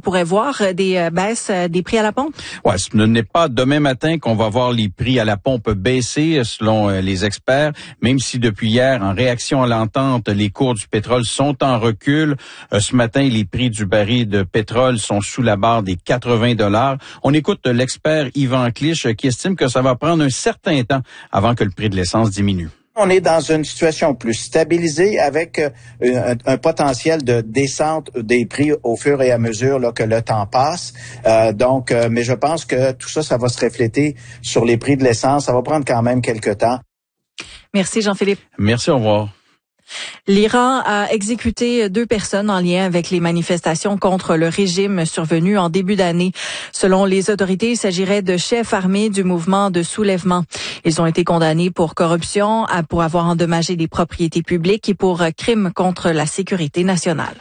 pourrait voir des baisses des prix à la pompe? Ouais, ce n'est pas demain matin qu'on va voir les prix à la pompe baisser, selon les experts, même si depuis hier, en réaction à l'entente, les cours du pétrole sont en recul. Ce matin, les prix du baril de pétrole sont sous la barre des 80 $. On écoute l'expert Yvan Clich qui estime que ça va prendre un certain temps avant que le prix de l'essence diminue. On est dans une situation plus stabilisée avec un potentiel de descente des prix au fur et à mesure là, que le temps passe. Mais je pense que tout ça, ça va se refléter sur les prix de l'essence. Ça va prendre quand même quelques temps. Merci Jean-Philippe. Merci, au revoir. L'Iran a exécuté 2 personnes en lien avec les manifestations contre le régime survenues en début d'année. Selon les autorités, il s'agirait de chefs armés du mouvement de soulèvement. Ils ont été condamnés pour corruption, pour avoir endommagé des propriétés publiques et pour crimes contre la sécurité nationale.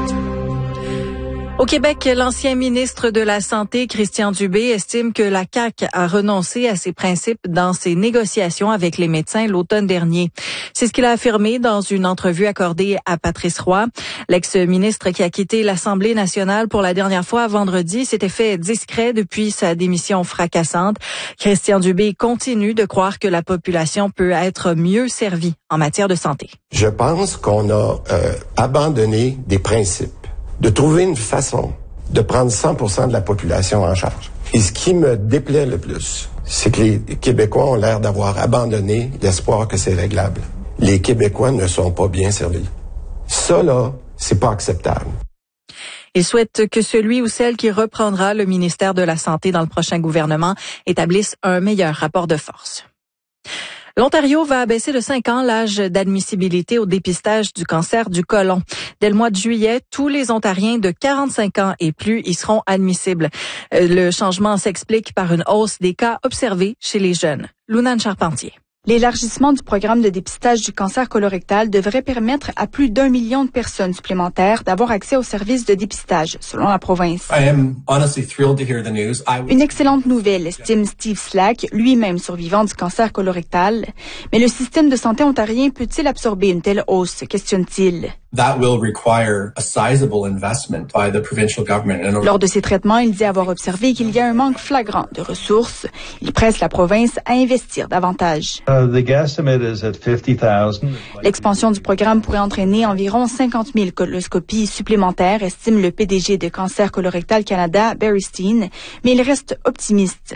Au Québec, l'ancien ministre de la Santé, Christian Dubé, estime que la CAQ a renoncé à ses principes dans ses négociations avec les médecins l'automne dernier. C'est ce qu'il a affirmé dans une entrevue accordée à Patrice Roy. L'ex-ministre qui a quitté l'Assemblée nationale pour la dernière fois vendredi s'était fait discret depuis sa démission fracassante. Christian Dubé continue de croire que la population peut être mieux servie en matière de santé. Je pense qu'on a abandonné des principes, de trouver une façon de prendre 100% de la population en charge. Et ce qui me déplaît le plus, c'est que les Québécois ont l'air d'avoir abandonné l'espoir que c'est réglable. Les Québécois ne sont pas bien servis. Ça, là, c'est pas acceptable. Il souhaite que celui ou celle qui reprendra le ministère de la Santé dans le prochain gouvernement établisse un meilleur rapport de force. L'Ontario va abaisser de 5 ans l'âge d'admissibilité au dépistage du cancer du côlon. Dès le mois de juillet, tous les Ontariens de 45 ans et plus y seront admissibles. Le changement s'explique par une hausse des cas observés chez les jeunes. Lounane Charpentier. L'élargissement du programme de dépistage du cancer colorectal devrait permettre à plus d'1 million de personnes supplémentaires d'avoir accès aux services de dépistage, selon la province. Une excellente nouvelle, estime Steve Slack, lui-même survivant du cancer colorectal. Mais le système de santé ontarien peut-il absorber une telle hausse, questionne-t-il. Lors de ces traitements, il dit avoir observé qu'il y a un manque flagrant de ressources. Il presse la province à investir davantage. L'expansion du programme pourrait entraîner environ 50 000 coloscopies supplémentaires, estime le PDG de Cancer Colorectal Canada, Barry Steen, mais il reste optimiste.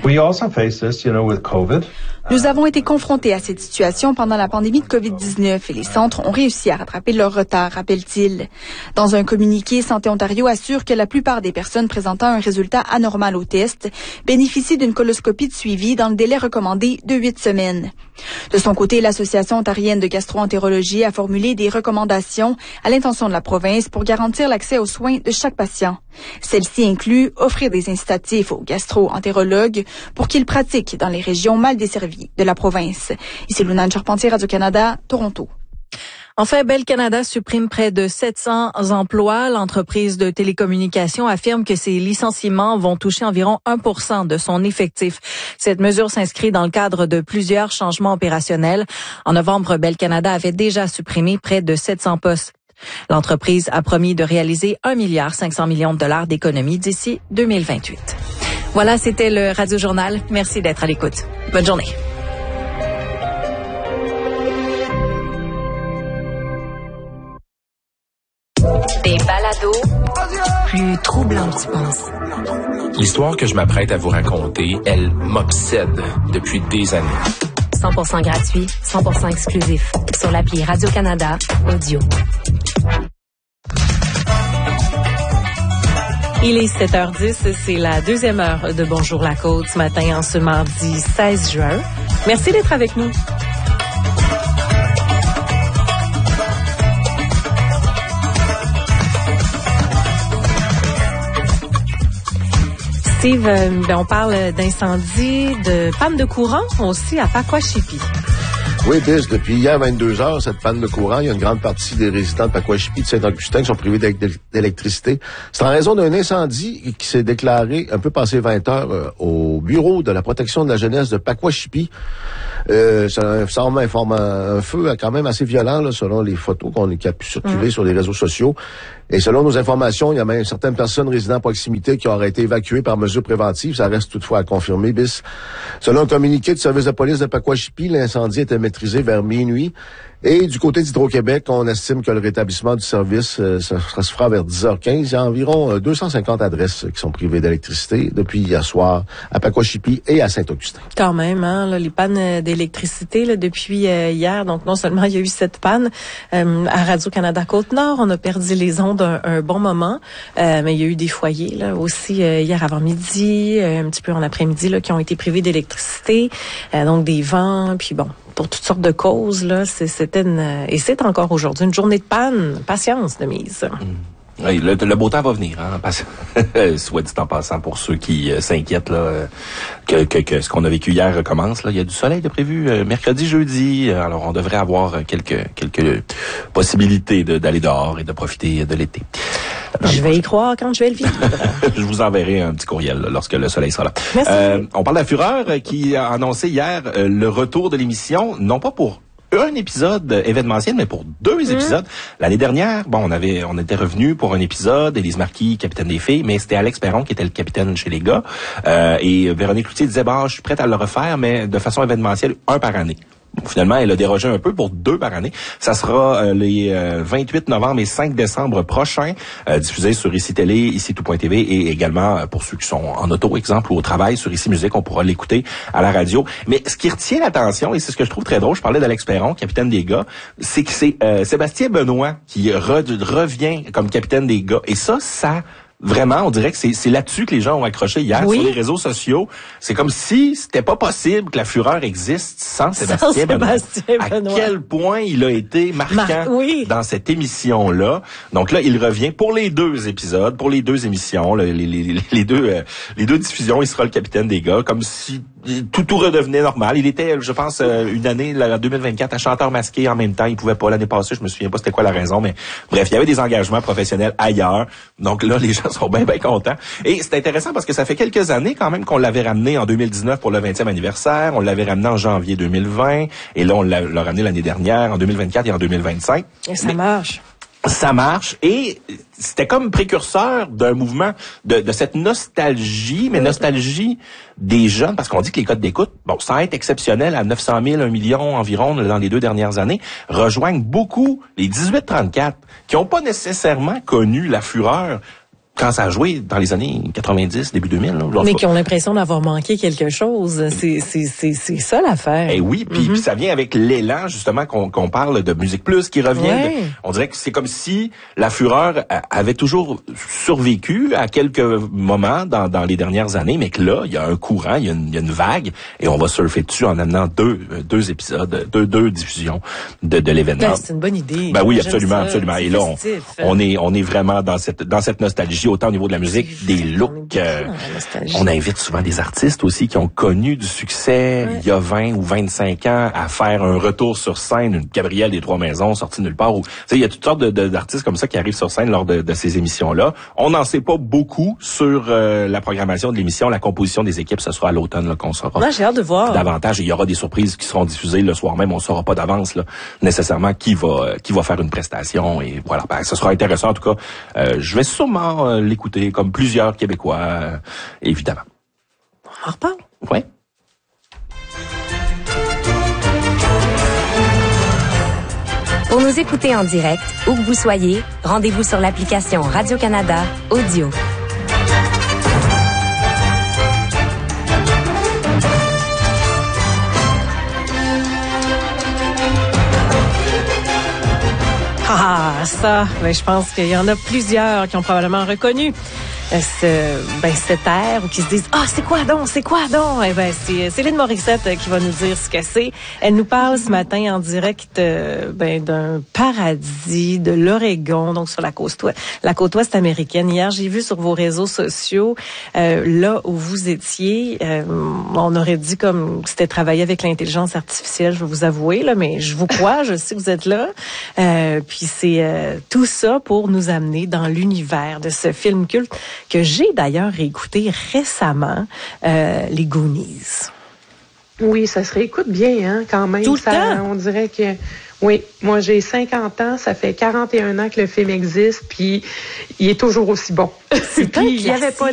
Nous avons été confrontés à cette situation pendant la pandémie de COVID-19 et les centres ont réussi à rattraper leur retard, rappelle-t-il. Dans un communiqué, Santé Ontario assure que la plupart des personnes présentant un résultat anormal au test bénéficient d'une coloscopie de suivi dans le délai recommandé de 8 semaines. De son côté, l'Association ontarienne de gastro-entérologie a formulé des recommandations à l'intention de la province pour garantir l'accès aux soins de chaque patient. Celle-ci inclut offrir des incitatifs aux gastro-entérologues pour qu'ils pratiquent dans les régions mal desservies de la province. Ici Lounane Charpentier, Radio-Canada, Toronto. Enfin, Bell Canada supprime près de 700 emplois. L'entreprise de télécommunications affirme que ces licenciements vont toucher environ 1% de son effectif. Cette mesure s'inscrit dans le cadre de plusieurs changements opérationnels. En novembre, Bell Canada avait déjà supprimé près de 700 postes. L'entreprise a promis de réaliser 1,5 milliard d'économies d'ici 2028. Voilà, c'était le Radio Journal. Merci d'être à l'écoute. Bonne journée. Des balados plus troublants que tu penses. L'histoire que je m'apprête à vous raconter, elle m'obsède depuis des années. 100% gratuit, 100% exclusif. Sur l'appli Radio-Canada Audio. Il est 7h10, c'est la deuxième heure de Bonjour la Côte ce matin en ce mardi 16 juin. Merci d'être avec nous. Steve, on parle d'incendie, de panne de courant aussi à Pakwashipi. Oui, Biz, depuis hier 22 heures, cette panne de courant, il y a une grande partie des résidents de Pakwashipi de Saint-Augustin qui sont privés d'électricité. C'est en raison d'un incendie qui s'est déclaré un peu passé 20 heures au bureau de la protection de la jeunesse de Pakwashipi. Ça semble un feu quand même assez violent, là, selon les photos qui a pu circuler sur les réseaux sociaux. Et selon nos informations, il y a même certaines personnes résidant à proximité qui auraient été évacuées par mesure préventive. Ça reste toutefois à confirmer, bis. Selon un communiqué du service de police de Pacoashipy, l'incendie était maîtrisé vers minuit. Et du côté d'Hydro-Québec, on estime que le rétablissement du service, ça se fera vers 10h15. Il y a environ 250 adresses qui sont privées d'électricité depuis hier soir à Pacoashipy et à Saint-Augustin. Quand même, hein, là, les pannes d'électricité là, depuis hier. Donc, non seulement il y a eu cette panne à Radio-Canada Côte-Nord, on a perdu les ondes un bon moment, mais il y a eu des foyers là aussi hier avant-midi, un petit peu en après-midi, là, qui ont été privés d'électricité. Donc, des vents, puis bon, pour toutes sortes de causes, là, c'était et c'est encore aujourd'hui une journée de panne. Patience, Denise. Oui, le beau temps va venir, hein, soit dit en passant pour ceux qui s'inquiètent là que ce qu'on a vécu hier recommence. Là, il y a du soleil de prévu mercredi, jeudi. Alors on devrait avoir quelques possibilités d'aller dehors et de profiter de l'été. Je vais y croire quand je vais le vivre. Je vous enverrai un petit courriel là, lorsque le soleil sera là. Merci. On parle de la Fureur qui a annoncé hier le retour de l'émission, non pas pour un épisode événementiel, mais pour 2 épisodes. L'année dernière, bon, on était revenu pour un épisode, Élise Marquis, capitaine des filles, mais c'était Alex Perron qui était le capitaine chez les gars. Et Véronique Cloutier disait, je suis prête à le refaire, mais de façon événementielle, 1 par année. Finalement, elle a dérogé un peu pour 2 par année. Ça sera les 28 novembre et 5 décembre prochains, diffusé sur ICI Télé, ICI Tout.tv et également pour ceux qui sont en auto, exemple, ou au travail sur ICI Musique, on pourra l'écouter à la radio. Mais ce qui retient l'attention, et c'est ce que je trouve très drôle, je parlais d'Alex Perron, capitaine des gars, c'est que c'est Sébastien Benoît qui revient comme capitaine des gars. Et ça vraiment, on dirait que c'est là-dessus que les gens ont accroché hier sur les réseaux sociaux. C'est comme si c'était pas possible que la Fureur existe sans Sébastien Benoît. À quel point il a été marquant dans cette émission-là. Donc là, il revient pour les 2 épisodes, pour les 2 émissions, les deux diffusions. Il sera le capitaine des gars, comme si tout redevenait normal. Il était, je pense, une année, en 2024, à chanteur masqué en même temps. Il pouvait pas l'année passée. Je me souviens pas c'était quoi la raison, mais bref, il y avait des engagements professionnels ailleurs. Donc là, les gens sont bien contents. Et c'est intéressant parce que ça fait quelques années quand même qu'on l'avait ramené en 2019 pour le 20e anniversaire. On l'avait ramené en janvier 2020. Et là, on l'a ramené l'année dernière, en 2024 et en 2025. Et ça marche. Ça marche et c'était comme précurseur d'un mouvement de cette nostalgie, mais nostalgie des jeunes, parce qu'on dit que les codes d'écoute, sans être exceptionnel à 900 000, 1 million environ dans les 2 dernières années, rejoignent beaucoup les 18-34 qui n'ont pas nécessairement connu la Fureur quand ça a joué dans les années 90, début 2000. Là, mais qui ont l'impression d'avoir manqué quelque chose. C'est ça l'affaire. Et oui, puis ça vient avec l'élan, justement, qu'on parle de Musique Plus, qui revient. On dirait que c'est comme si la Fureur avait toujours survécu à quelques moments dans les dernières années, mais que là, il y a un courant, il y a une vague, et on va surfer dessus en amenant deux épisodes, deux diffusions de l'événement. C'est une bonne idée. Oui, absolument. Et là, on est vraiment dans cette nostalgie, autant au niveau de la musique, des looks. On invite souvent des artistes aussi qui ont connu du succès il y a 20 ou 25 ans à faire un retour sur scène, une Gabrielle des Trois Maisons sortie nulle part. Il y a toutes sortes d'artistes comme ça qui arrivent sur scène lors de ces émissions-là. On n'en sait pas beaucoup sur la programmation de l'émission, la composition des équipes. Ce sera à l'automne qu'on saura. J'ai hâte de voir. Davantage. Il y aura des surprises qui seront diffusées le soir même. On ne saura pas d'avance nécessairement qui va faire une prestation. Et voilà, ce sera intéressant en tout cas. Je vais sûrement l'écouter comme plusieurs Québécois, évidemment. On en reparle. Oui. Pour nous écouter en direct, où que vous soyez, rendez-vous sur l'application Radio-Canada Audio. Ça, je pense qu'il y en a plusieurs qui ont probablement reconnu cet air ou qui se disent c'est quoi donc c'est Céline Morissette qui va nous dire ce que c'est. Elle nous parle ce matin en direct d'un paradis de l'Oregon, donc sur la côte ouest américaine. Hier, j'ai vu sur vos réseaux sociaux là où vous étiez, on aurait dit comme que c'était travailler avec l'intelligence artificielle, je vais vous avouer là, mais je vous crois, je sais que vous êtes là. Puis c'est tout ça pour nous amener dans l'univers de ce film culte que j'ai d'ailleurs réécouté récemment, les Goonies. Oui, ça se réécoute bien, quand même. Tout le temps. On dirait que, Oui, moi j'ai 50 ans, ça fait 41 ans que le film existe, puis il est toujours aussi bon. C'est puis il y avait pas